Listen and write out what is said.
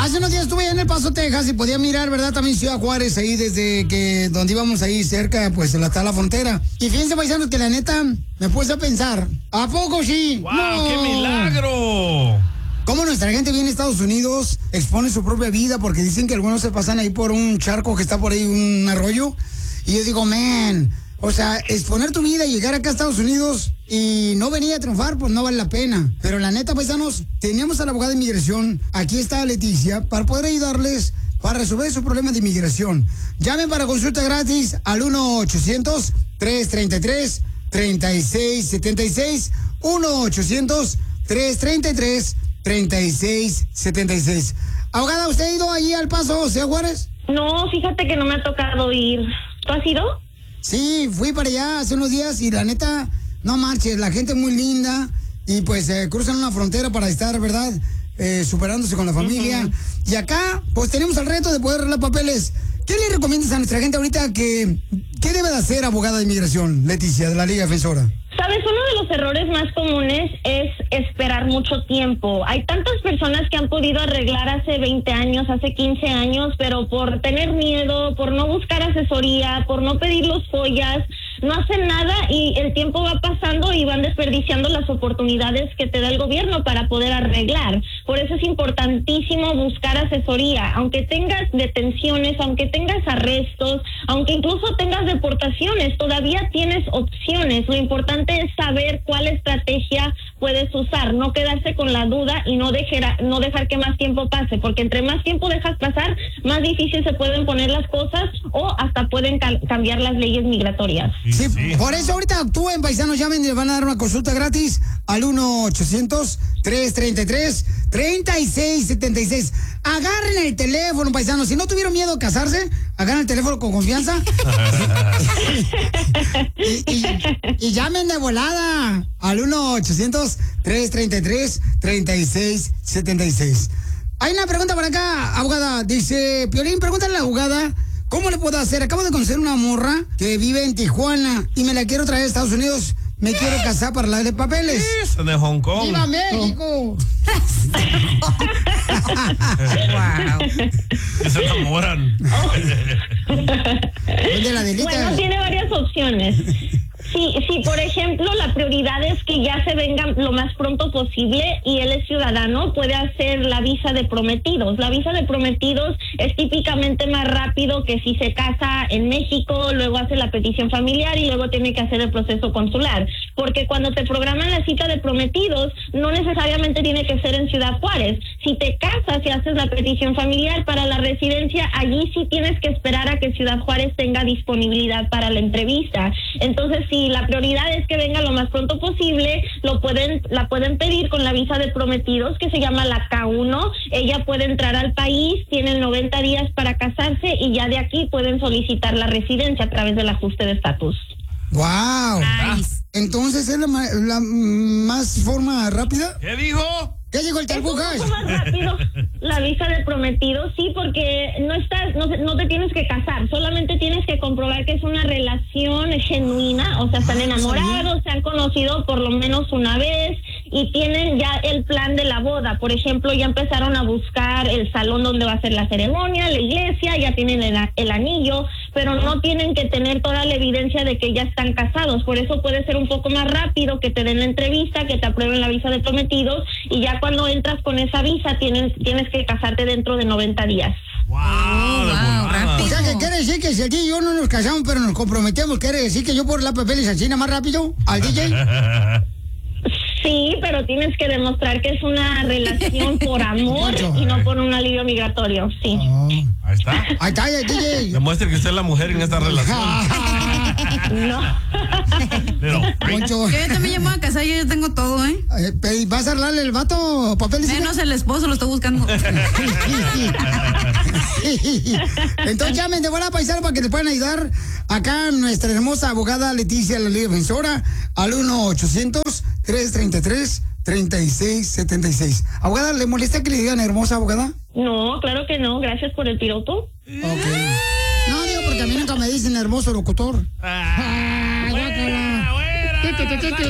Hace unos días estuve allá en El Paso, Texas, y podía mirar, ¿verdad? También Ciudad Juárez, ahí desde que donde íbamos ahí cerca, pues está la frontera. Y fíjense, paisanos, que la neta me puse a pensar, ¿a poco sí? ¡Wow, ¡No! qué milagro! ¿Cómo nuestra gente viene a Estados Unidos, expone su propia vida? Porque dicen que algunos se pasan ahí por un charco que está por ahí, un arroyo. Y yo digo, man, o sea, exponer tu vida y llegar acá a Estados Unidos y no venir a triunfar, pues no vale la pena. Pero la neta, paisanos, teníamos a la abogada de inmigración, aquí está Leticia, para poder ayudarles para resolver su problema de inmigración. Llamen para consulta gratis al 1-800-333-3676, 1-800-333-3676. Abogada, ¿usted ha ido allí al Paso, Ciudad Juárez? No, fíjate que no me ha tocado ir. ¿Tú has ido? Sí, fui para allá hace unos días y la neta, no marches, la gente es muy linda y pues cruzan una frontera para estar, ¿verdad? Superándose con la familia. Y acá, pues tenemos el reto de poder arreglar papeles. ¿Qué le recomiendas a nuestra gente ahorita qué debe de hacer, abogada de inmigración, Leticia, de la Liga Defensora? Sabes, uno de los errores más comunes es esperar mucho tiempo. Hay tantas personas que han podido arreglar hace 20 años, hace 15 años, pero por tener miedo, por no buscar asesoría, por no pedir los follas, no hacen nada y el tiempo va pasando y van desperdiciando las oportunidades que te da el gobierno para poder arreglar. Por eso es importantísimo buscar asesoría. Aunque tengas detenciones, aunque tengas arrestos, aunque incluso tengas deportaciones, todavía tienes opciones. Lo importante es saber cuál estrategia puedes usar, no quedarse con la duda y no dejar que más tiempo pase, porque entre más tiempo dejas pasar, más difícil se pueden poner las cosas o hasta pueden cambiar las leyes migratorias. Sí, por eso ahorita actúen, paisanos, llamen y les van a dar una consulta gratis al 1-800-333-3676. Agarren el teléfono, paisanos. Si no tuvieron miedo a casarse, agarren el teléfono con confianza y llamen de volada al 1-800-333-3676. Hay una pregunta por acá, abogada. Dice, Piolín, pregúntale a la abogada, ¿cómo le puedo hacer? Acabo de conocer una morra que vive en Tijuana y me la quiero traer a Estados Unidos. Me quiero casar para la de papeles. Eso de Hong Kong. ¡Viva México! Wow. Se enamoran. Bueno, tiene varias opciones. Sí, por ejemplo, la prioridad es que ya se venga lo más pronto posible y él es ciudadano, puede hacer la visa de prometidos. La visa de prometidos es típicamente más rápido que si se casa en México, luego hace la petición familiar y luego tiene que hacer el proceso consular. Porque cuando te programan la cita de prometidos, no necesariamente tiene que ser en Ciudad Juárez. Si te casas y haces la petición familiar para la residencia, allí sí tienes que esperar a que Ciudad Juárez tenga disponibilidad para la entrevista. Entonces, si la prioridad es que venga lo más pronto posible, la pueden pedir con la visa de prometidos, que se llama la K1. Ella puede entrar al país, tienen 90 días para casarse y ya de aquí pueden solicitar la residencia a través del ajuste de estatus. ¡Wow! Nice. Entonces, ¿es la más forma rápida? ¿Qué dijo? ¿Qué dijo el Talbujas? Es un poco más rápido la visa de prometido, sí, porque no te tienes que casar, solamente tienes que comprobar que es una relación genuina, o sea, están enamorados, se han conocido por lo menos una vez y tienen ya el plan de la boda. Por ejemplo, ya empezaron a buscar el salón donde va a ser la ceremonia, la iglesia, ya tienen el anillo, pero no tienen que tener toda la evidencia de que ya están casados. Por eso puede ser un poco más rápido que te den la entrevista, que te aprueben la visa de prometidos y ya cuando entras con esa visa tienes que casarte dentro de 90 días. ¡Wow! O sea, que quiere decir que si el DJ y yo no nos casamos, pero nos comprometemos, ¿quiere decir que yo por la papeles así más rápido al DJ? Sí, pero tienes que demostrar que es una relación por amor y no por un alivio migratorio, sí. Ahí está. Ahí está, DJ. Demuestre que usted es la mujer en esta relación. No. Poncho. Yo también me voy a casar, yo ya tengo todo, ¿eh? ¿Vas a arreglarle el vato papeles? Menos el esposo, lo estoy buscando. Entonces llamen de buena paisana para que les puedan ayudar acá nuestra hermosa abogada Leticia, la Liga Defensora, al 1-800-333-3676. Abogada, ¿le molesta que le digan hermosa abogada? No, claro que no, gracias por el piropo. Ok. No, digo porque a mí nunca me dicen hermoso locutor. ¡Fuera!